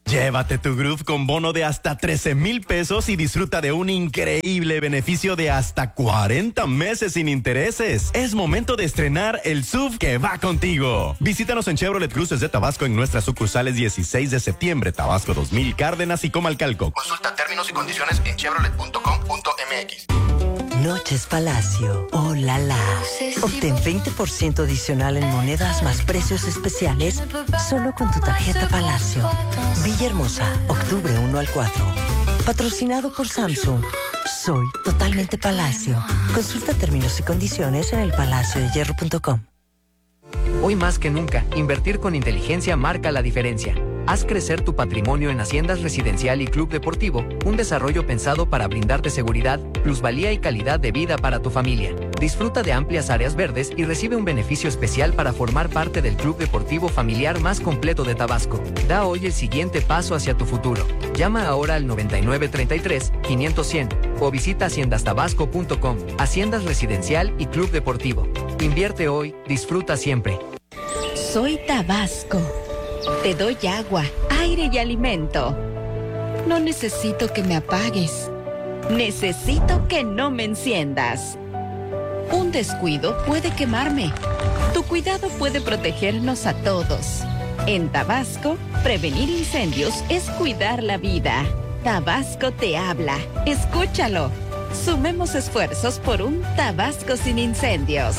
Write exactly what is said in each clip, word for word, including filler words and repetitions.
Llévate tu Groove con bono de hasta trece mil pesos y disfruta de un increíble beneficio de hasta cuarenta meses sin intereses. Es momento de estrenar el S U V que va contigo. Visítanos en Chevrolet Cruces de Tabasco en nuestras sucursales dieciséis de septiembre, Tabasco dos mil, Cárdenas y Comalcalco. Consulta términos y condiciones en chevrolet punto com punto m x. Noches Palacio. ¡Oh, la, la! Obtén veinte por ciento adicional en monedas más precios especiales solo con tu tarjeta Palacio. Villahermosa, octubre uno al cuatro. Patrocinado por Samsung. Soy totalmente Palacio. Consulta términos y condiciones en el palacio de hierro punto com. Hoy más que nunca, invertir con inteligencia marca la diferencia. Haz crecer tu patrimonio en Haciendas Residencial y Club Deportivo, un desarrollo pensado para brindarte seguridad, plusvalía y calidad de vida para tu familia. Disfruta de amplias áreas verdes y recibe un beneficio especial para formar parte del club deportivo familiar más completo de Tabasco. Da hoy el siguiente paso hacia tu futuro. Llama ahora al noventa y nueve treinta y tres, quinientos cien o visita haciendas tabasco punto com. Haciendas Residencial y Club Deportivo. Invierte hoy, disfruta siempre. Soy Tabasco. Te doy agua, aire y alimento. No necesito que me apagues. Necesito que no me enciendas. Un descuido puede quemarme. Tu cuidado puede protegernos a todos. En Tabasco, prevenir incendios es cuidar la vida. Tabasco te habla. Escúchalo. Sumemos esfuerzos por un Tabasco sin incendios.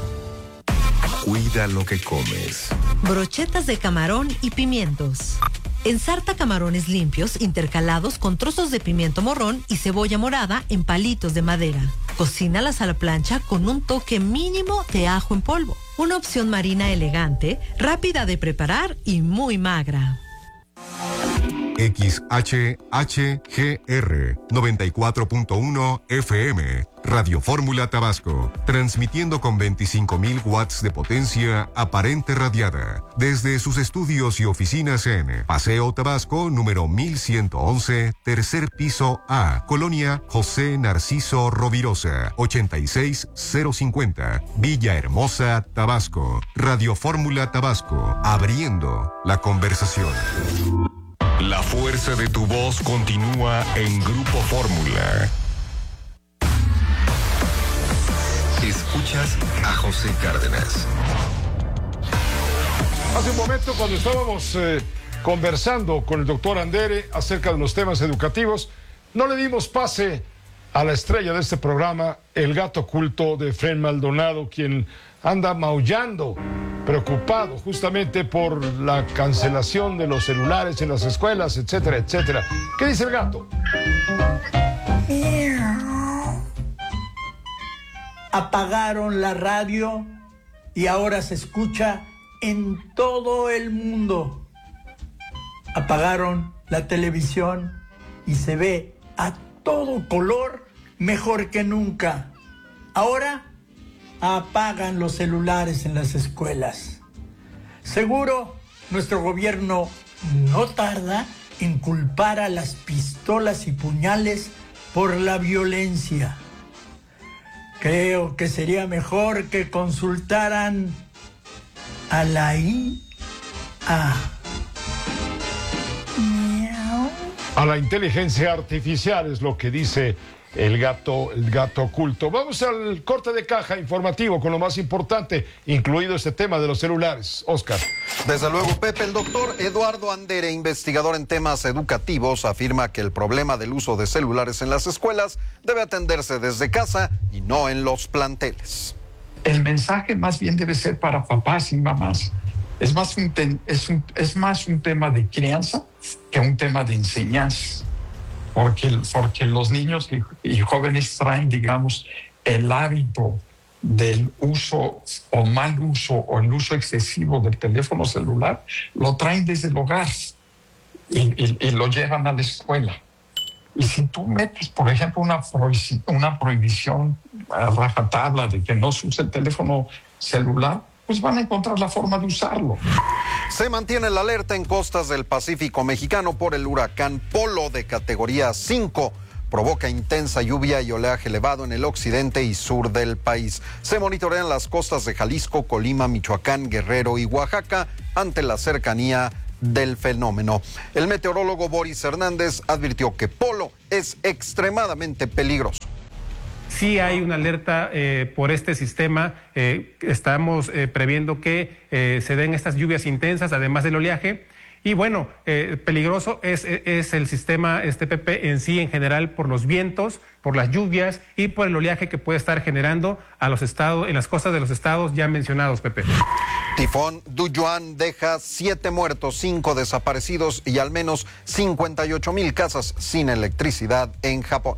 Cuida lo que comes. Brochetas de camarón y pimientos. Ensarta camarones limpios intercalados con trozos de pimiento morrón y cebolla morada en palitos de madera. Cocínalas a la plancha con un toque mínimo de ajo en polvo. Una opción marina elegante, rápida de preparar y muy magra. X H H G R noventa y cuatro punto uno F M, Radio Fórmula Tabasco, transmitiendo con veinticinco mil watts de potencia aparente radiada, desde sus estudios y oficinas en Paseo Tabasco, número mil ciento once, tercer piso A, Colonia José Narciso Rovirosa, ochenta y seis cero cincuenta, Villahermosa, Tabasco. Radio Fórmula Tabasco, abriendo la conversación. La fuerza de tu voz continúa en Grupo Fórmula. Escuchas a José Cárdenas. Hace un momento, cuando estábamos eh, conversando con el doctor Andere acerca de los temas educativos, no le dimos pase a la estrella de este programa, el gato oculto de Efraín Maldonado, quien anda maullando, preocupado justamente por la cancelación de los celulares en las escuelas, etcétera, etcétera. ¿Qué dice el gato? Apagaron la radio y ahora se escucha en todo el mundo. Apagaron la televisión y se ve a todo color mejor que nunca. Ahora apagan los celulares en las escuelas. Seguro nuestro gobierno no tarda en culpar a las pistolas y puñales por la violencia. Creo que sería mejor que consultaran a la I A. A la inteligencia artificial es lo que dice el gato, el gato oculto. Vamos al corte de caja informativo con lo más importante, incluido este tema de los celulares. Oscar. Desde luego, Pepe, el doctor Eduardo Andere, investigador en temas educativos, afirma que el problema del uso de celulares en las escuelas debe atenderse desde casa y no en los planteles. El mensaje más bien debe ser para papás y mamás. Es más un, ten, es un, es más un tema de crianza que un tema de enseñanza. Porque, porque los niños y, y jóvenes traen, digamos, el hábito del uso o mal uso o el uso excesivo del teléfono celular, lo traen desde el hogar y, y, y lo llevan a la escuela. Y si tú metes, por ejemplo, una, prohibición, una prohibición a rajatabla de que no se use el teléfono celular, pues van a encontrar la forma de usarlo. Se mantiene la alerta en costas del Pacífico mexicano por el huracán Polo de categoría cinco. Provoca intensa lluvia y oleaje elevado en el occidente y sur del país. Se monitorean las costas de Jalisco, Colima, Michoacán, Guerrero y Oaxaca ante la cercanía del fenómeno. El meteorólogo Boris Hernández advirtió que Polo es extremadamente peligroso. Sí hay una alerta eh, por este sistema. Eh, estamos eh, previendo que eh, se den estas lluvias intensas, además del oleaje. Y bueno, eh, peligroso es, es el sistema este Pepe en sí, en general, por los vientos, por las lluvias y por el oleaje que puede estar generando a los estados, en las costas de los estados ya mencionados, Pepe. Tifón Duyuan deja siete muertos, cinco desaparecidos y al menos cincuenta y ocho mil casas sin electricidad en Japón.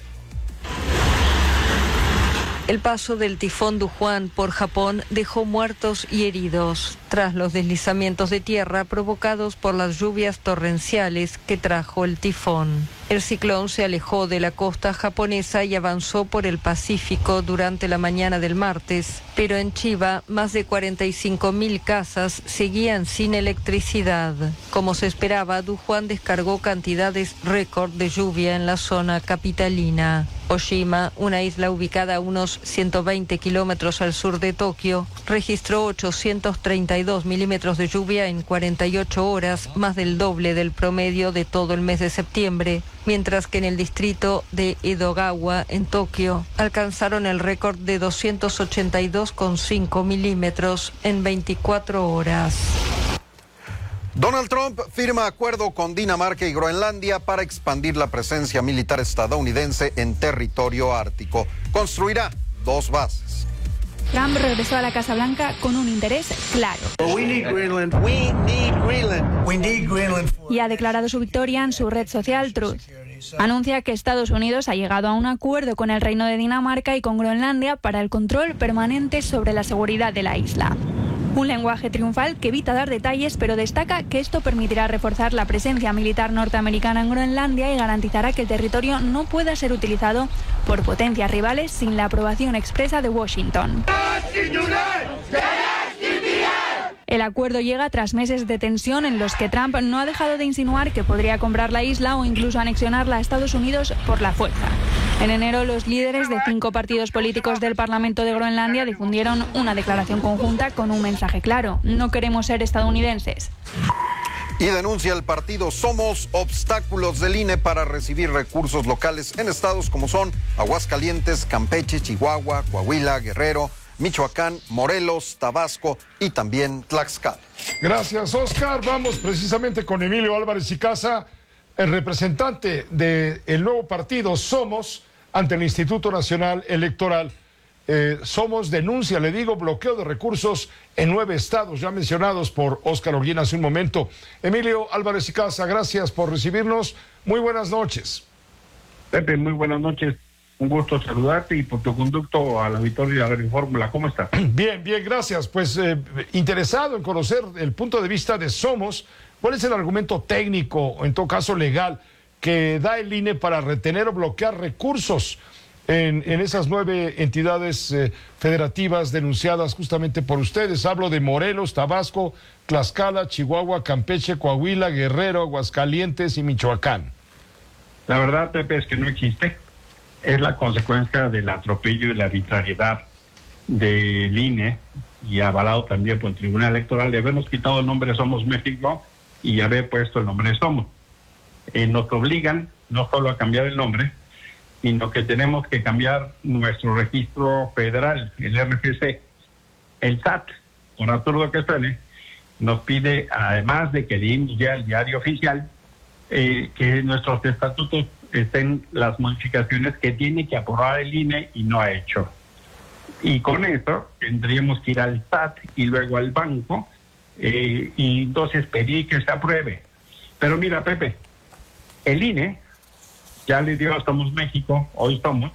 El paso del tifón Duyuan por Japón dejó muertos y heridos tras los deslizamientos de tierra provocados por las lluvias torrenciales que trajo el tifón. El ciclón se alejó de la costa japonesa y avanzó por el Pacífico durante la mañana del martes, pero en Chiba más de cuarenta y cinco mil casas seguían sin electricidad. Como se esperaba, Duyuan descargó cantidades récord de lluvia en la zona capitalina. Oshima, una isla ubicada a unos ciento veinte kilómetros al sur de Tokio, registró ochocientos treinta y dos milímetros de lluvia en cuarenta y ocho horas, más del doble del promedio de todo el mes de septiembre, mientras que en el distrito de Edogawa, en Tokio, alcanzaron el récord de doscientos ochenta y dos coma cinco milímetros en veinticuatro horas. Donald Trump firma acuerdo con Dinamarca y Groenlandia para expandir la presencia militar estadounidense en territorio ártico. Construirá dos bases. Trump regresó a la Casa Blanca con un interés claro. We need Greenland. We need Greenland. We need Greenland. Y ha declarado su victoria en su red social Truth. Anuncia que Estados Unidos ha llegado a un acuerdo con el Reino de Dinamarca y con Groenlandia para el control permanente sobre la seguridad de la isla. Un lenguaje triunfal que evita dar detalles, pero destaca que esto permitirá reforzar la presencia militar norteamericana en Groenlandia y garantizará que el territorio no pueda ser utilizado por potencias rivales sin la aprobación expresa de Washington. El acuerdo llega tras meses de tensión en los que Trump no ha dejado de insinuar que podría comprar la isla o incluso anexionarla a Estados Unidos por la fuerza. En enero, los líderes de cinco partidos políticos del Parlamento de Groenlandia difundieron una declaración conjunta con un mensaje claro: no queremos ser estadounidenses. Y denuncia el partido Somos obstáculos del I N E para recibir recursos locales en estados como son Aguascalientes, Campeche, Chihuahua, Coahuila, Guerrero, Michoacán, Morelos, Tabasco y también Tlaxcala. Gracias, Oscar. Vamos precisamente con Emilio Álvarez y Casa, el representante del nuevo partido Somos ante el Instituto Nacional Electoral. Eh, Somos denuncia, le digo, bloqueo de recursos en nueve estados ya mencionados por Oscar Holguín hace un momento. Emilio Álvarez y Casa, gracias por recibirnos. Muy buenas noches. Pepe, muy buenas noches. Un gusto saludarte y por tu conducto a la Victoria de la Fórmula. ¿Cómo está? Bien, bien, gracias. Pues eh, interesado en conocer el punto de vista de Somos. ¿Cuál es el argumento técnico, o en todo caso legal, que da el I N E para retener o bloquear recursos en, en esas nueve entidades eh, federativas denunciadas justamente por ustedes? Hablo de Morelos, Tabasco, Tlaxcala, Chihuahua, Campeche, Coahuila, Guerrero, Aguascalientes y Michoacán. La verdad, Pepe, es que no existe. Es la consecuencia del atropello y la arbitrariedad del I N E y avalado también por el Tribunal Electoral de habernos quitado el nombre Somos México y haber puesto el nombre Somos. Eh, nos obligan no solo a cambiar el nombre, sino que tenemos que cambiar nuestro registro federal, el R F C. El S A T, por absurdo que suene, nos pide, además de que el I N E ya el diario oficial, eh, que nuestros estatutos estén las modificaciones que tiene que aprobar el I N E y no ha hecho. Y con eso tendríamos que ir al S A T y luego al banco eh, y entonces pedir que se apruebe. Pero mira, Pepe, el I N E ya le dio a Somos México, hoy Somos,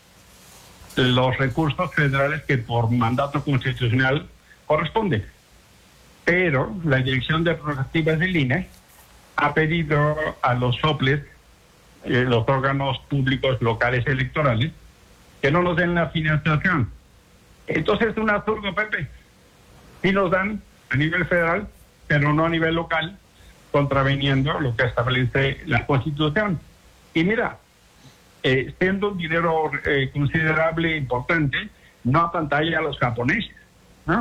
los recursos federales que por mandato constitucional corresponden. Pero la Dirección de Prerrogativas del I N E ha pedido a los soples, eh, los órganos públicos locales electorales, que no nos den la financiación. Entonces es un absurdo, Pepe. Sí nos dan a nivel federal, pero no a nivel local, contraveniendo lo que establece la Constitución. Y mira, eh, siendo un dinero eh, considerable, importante, no apantalla a los japoneses, ¿no?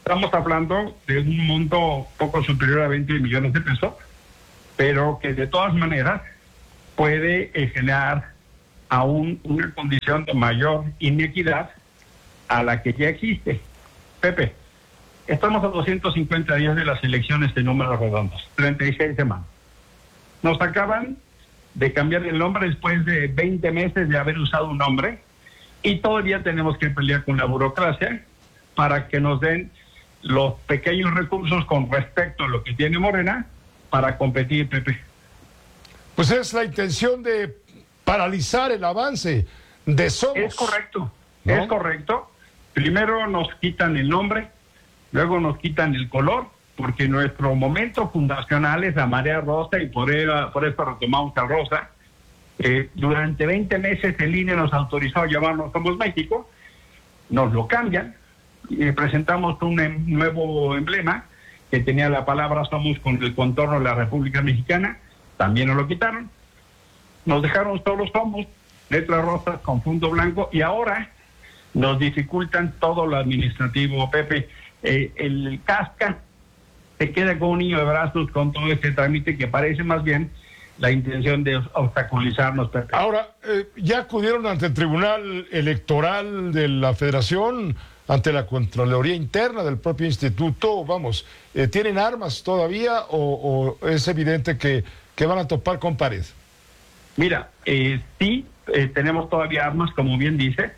Estamos hablando de un monto poco superior a veinte millones de pesos, pero que de todas maneras puede eh, generar aún una condición de mayor inequidad a la que ya existe. Pepe, estamos a doscientos cincuenta días de las elecciones de números redondos, treinta y seis semanas. Nos acaban de cambiar el nombre después de veinte meses de haber usado un nombre y todavía tenemos que pelear con la burocracia para que nos den los pequeños recursos con respecto a lo que tiene Morena para competir, Pepe. Pues es la intención de paralizar el avance de Somos. Es correcto, ¿no? Es correcto. Primero nos quitan el nombre, luego nos quitan el color, porque nuestro momento fundacional es la marea rosa y por, era, por eso retomamos al rosa. Eh, durante veinte meses el I N E nos autorizó a llamarnos Somos México, nos lo cambian y presentamos un em, nuevo emblema que tenía la palabra Somos con el contorno de la República Mexicana, también nos lo quitaron. Nos dejaron solo Somos, letras rosas con fondo blanco, y ahora nos dificultan todo lo administrativo, Pepe. Eh, el casca se queda con un niño de brazos con todo este trámite que parece más bien la intención de obstaculizarnos, Pepe. Ahora, eh, ¿ya acudieron ante el Tribunal Electoral de la Federación, ante la Contraloría Interna del propio instituto? Vamos, eh, ¿tienen armas todavía o, o es evidente que, que van a topar con pared? Mira, eh, sí, eh, tenemos todavía armas, como bien dice.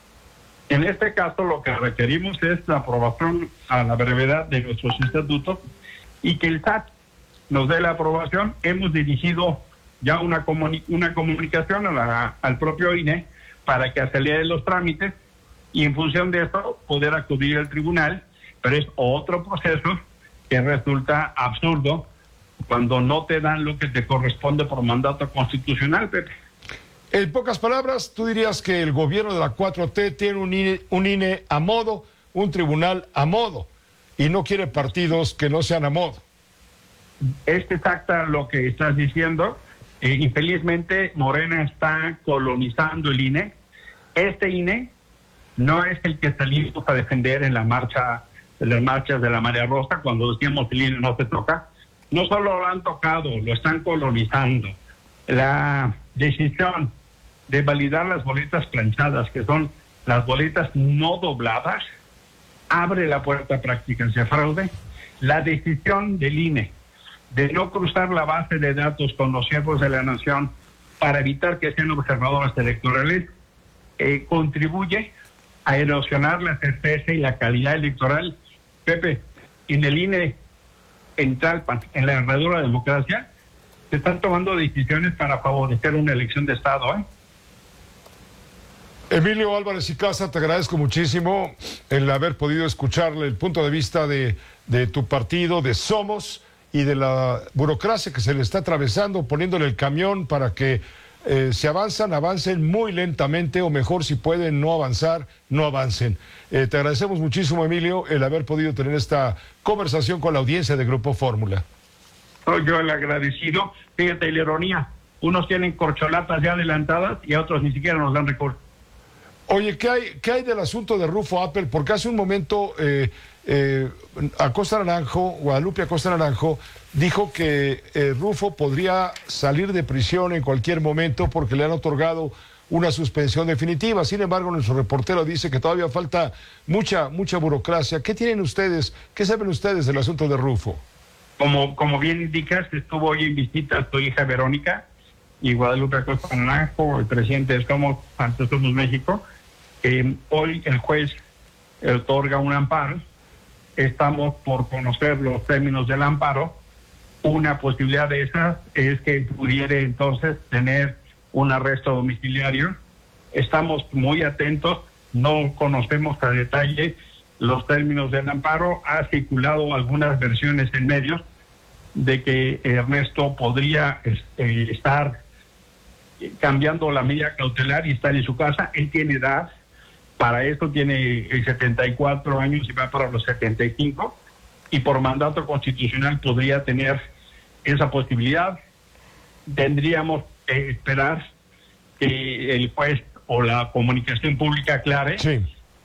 En este caso lo que requerimos es la aprobación a la brevedad de nuestros estatutos y que el S A T nos dé la aprobación. Hemos dirigido ya una, comuni una comunicación a la, al propio I N E para que acelere los trámites y en función de esto poder acudir al tribunal, pero es otro proceso que resulta absurdo cuando no te dan lo que te corresponde por mandato constitucional, Pepe. En pocas palabras, tú dirías que el gobierno de la cuatro T tiene un I N E, un I N E a modo, un tribunal a modo, y no quiere partidos que no sean a modo. Es exacta lo que estás diciendo. Eh, infelizmente, Morena está colonizando el I N E. Este I N E no es el que salimos a defender en la marcha, en las marchas de la Marea Rosa, cuando decíamos el I N E no se toca. No solo lo han tocado, lo están colonizando. La decisión de validar las boletas planchadas, que son las boletas no dobladas, abre la puerta a prácticas de fraude. La decisión del I N E de no cruzar la base de datos con los siervos de la nación para evitar que sean observadores electorales, eh, contribuye a erosionar la certeza y la calidad electoral. Pepe, en el I N E, en Tlalpan, en la herradura democracia, se están tomando decisiones para favorecer una elección de Estado, ¿eh? Emilio Álvarez y Casa, te agradezco muchísimo el haber podido escucharle el punto de vista de, de tu partido, de Somos, y de la burocracia que se le está atravesando, poniéndole el camión para que eh, se avanzan, avancen muy lentamente, o mejor, si pueden no avanzar, no avancen. Eh, te agradecemos muchísimo, Emilio, el haber podido tener esta conversación con la audiencia de Grupo Fórmula. Soy yo el agradecido. Fíjate la ironía, unos tienen corcholatas ya adelantadas y a otros ni siquiera nos dan recursos. Oye, ¿qué hay, qué hay del asunto de Rufo Apple? Porque hace un momento eh, eh, Acosta Naranjo, Guadalupe Acosta Naranjo, dijo que eh, Rufo podría salir de prisión en cualquier momento porque le han otorgado una suspensión definitiva. Sin embargo, nuestro reportero dice que todavía falta mucha, mucha burocracia. ¿Qué tienen ustedes, qué saben ustedes del asunto de Rufo? Como, como bien indicas, estuvo hoy en visita tu hija Verónica y Guadalupe Acosta Naranjo, el presidente de Somos, ante Somos México. Eh, hoy el juez otorga un amparo. Estamos por conocer los términos del amparo. Una posibilidad de esas es que pudiera entonces tener un arresto domiciliario. Estamos muy atentos, no conocemos a detalle los términos del amparo. Ha circulado algunas versiones en medios de que Ernesto podría eh, estar cambiando la medida cautelar y estar en su casa. Él tiene edad, para esto tiene setenta y cuatro años y va para los setenta y cinco, y por mandato constitucional podría tener esa posibilidad. Tendríamos que esperar que el juez o la comunicación pública aclare sí.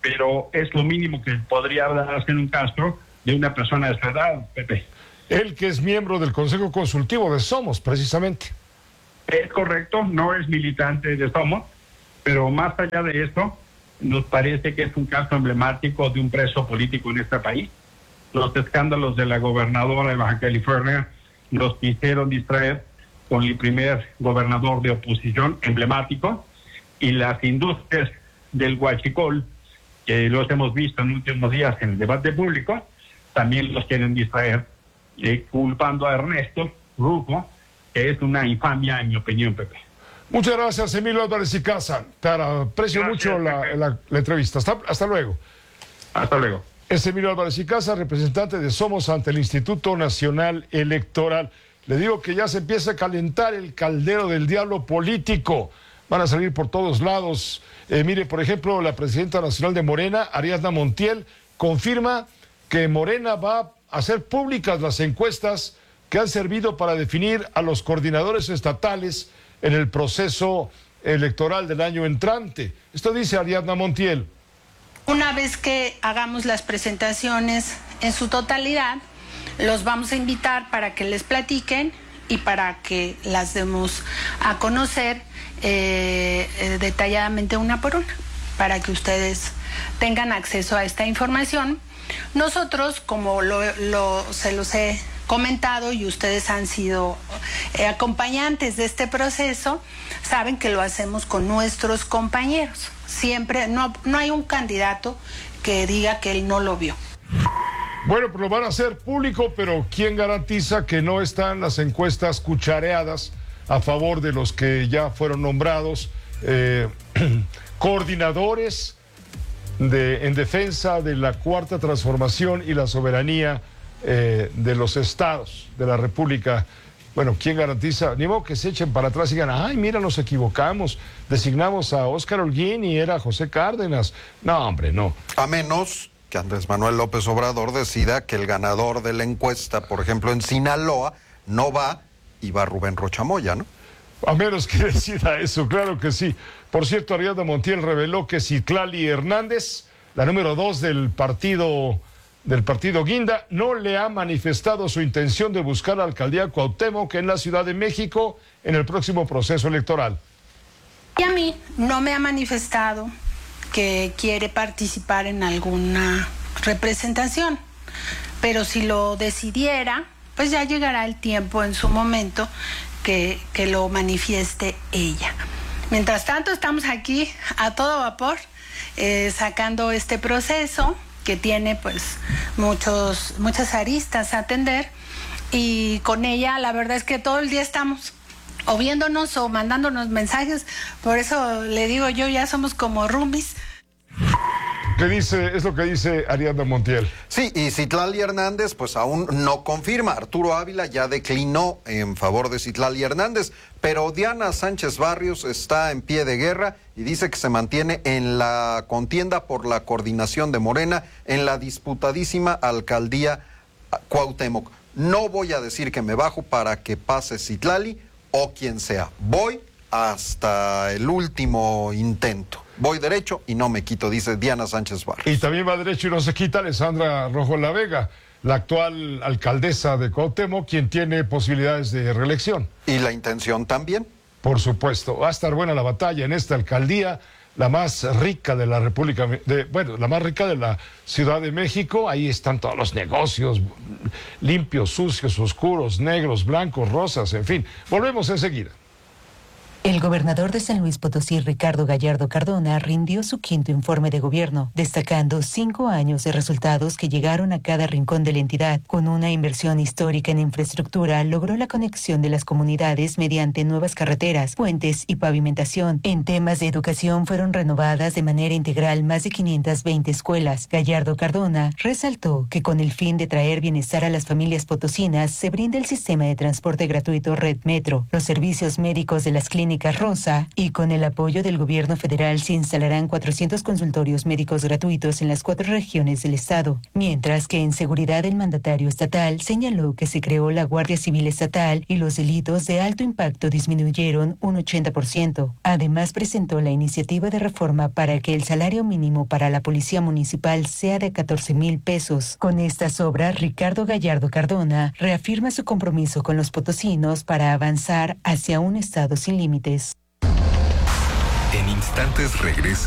pero es lo mínimo que podría darse en un caso de una persona de esa edad, Pepe. Él que es miembro del Consejo Consultivo de Somos, precisamente. Es correcto, no es militante de Somos, pero más allá de eso, nos parece que es un caso emblemático de un preso político en este país. Los escándalos de la gobernadora de Baja California los quisieron distraer con el primer gobernador de oposición emblemático, y las industrias del huachicol, que los hemos visto en últimos días en el debate público, también los quieren distraer, eh, culpando a Ernesto Rufo, que es una infamia en mi opinión, Pepe. Muchas gracias, Emilio Álvarez y Casa. Te aprecio gracias, mucho la, la, la entrevista. Hasta, hasta luego. Hasta luego. Es Emilio Álvarez y Casa, representante de Somos ante el Instituto Nacional Electoral. Le digo que ya se empieza a calentar el caldero del diablo político. Van a salir por todos lados. Eh, mire, por ejemplo, la presidenta nacional de Morena, Ariadna Montiel, confirma que Morena va a hacer públicas las encuestas que han servido para definir a los coordinadores estatales en el proceso electoral del año entrante. Esto dice Ariadna Montiel. Una vez que hagamos las presentaciones en su totalidad, los vamos a invitar para que les platiquen y para que las demos a conocer eh, eh, detalladamente una por una, para que ustedes tengan acceso a esta información. Nosotros, como lo, lo, se los he comentado y ustedes han sido eh, acompañantes de este proceso, saben que lo hacemos con nuestros compañeros. Siempre, no, no hay un candidato que diga que él no lo vio. Bueno, pues lo van a hacer público, pero ¿quién garantiza que no están las encuestas cuchareadas a favor de los que ya fueron nombrados eh, coordinadores de, en defensa de la Cuarta Transformación y la soberanía eh, de los estados de la República? Bueno, ¿quién garantiza? Ni modo que se echen para atrás y digan, ay, mira, nos equivocamos, designamos a Óscar Holguín y era José Cárdenas. No, hombre, no. A menos que Andrés Manuel López Obrador decida que el ganador de la encuesta, por ejemplo, en Sinaloa, no va y va Rubén Rocha Moya, ¿no? A menos que decida eso, claro que sí. Por cierto, Ariadna Montiel reveló que Citlali Hernández, la número dos del partido... del partido Guinda, no le ha manifestado su intención de buscar la alcaldía Cuauhtémoc en la Ciudad de México en el próximo proceso electoral. Y a mí no me ha manifestado que quiere participar en alguna representación, pero si lo decidiera, pues ya llegará el tiempo en su momento que, que lo manifieste ella. Mientras tanto, estamos aquí a todo vapor, eh, sacando este proceso que tiene pues muchos, muchas aristas a atender, y con ella la verdad es que todo el día estamos o viéndonos o mandándonos mensajes, por eso le digo yo, ya somos como roomies. ¿Qué dice? Es lo que dice Ariadna Montiel. Sí, y Citlali Hernández pues aún no confirma. Arturo Ávila ya declinó en favor de Citlali Hernández, pero Diana Sánchez Barrios está en pie de guerra y dice que se mantiene en la contienda por la coordinación de Morena en la disputadísima alcaldía Cuauhtémoc. No voy a decir que me bajo para que pase Citlali o quien sea. Voy hasta el último intento. Voy derecho y no me quito, dice Diana Sánchez Barrios. Y también va derecho y no se quita Alessandra Rojo La Vega, la actual alcaldesa de Cuauhtémoc, quien tiene posibilidades de reelección. ¿Y la intención también? Por supuesto. Va a estar buena la batalla en esta alcaldía, la más rica de la República, de, bueno, la más rica de la Ciudad de México. Ahí están todos los negocios, limpios, sucios, oscuros, negros, blancos, rosas, en fin. Volvemos enseguida. El gobernador de San Luis Potosí, Ricardo Gallardo Cardona, rindió su quinto informe de gobierno, destacando cinco años de resultados que llegaron a cada rincón de la entidad. Con una inversión histórica en infraestructura, logró la conexión de las comunidades mediante nuevas carreteras, puentes y pavimentación. En temas de educación, fueron renovadas de manera integral más de quinientas veinte escuelas. Gallardo Cardona resaltó que con el fin de traer bienestar a las familias potosinas, se brinda el sistema de transporte gratuito Red Metro, los servicios médicos de las clínicas Clínicas Rosa y con el apoyo del gobierno federal se instalarán cuatrocientos consultorios médicos gratuitos en las cuatro regiones del estado, mientras que en seguridad el mandatario estatal señaló que se creó la Guardia Civil Estatal y los delitos de alto impacto disminuyeron un ochenta por ciento. Además presentó la iniciativa de reforma para que el salario mínimo para la policía municipal sea de catorce mil pesos. Con estas obras, Ricardo Gallardo Cardona reafirma su compromiso con los potosinos para avanzar hacia un estado sin límites. En instantes regresa